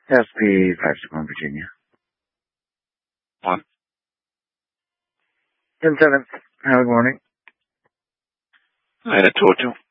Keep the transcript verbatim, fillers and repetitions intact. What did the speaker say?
S P five six one, Virginia. One. ten seven. Good morning. I had a total.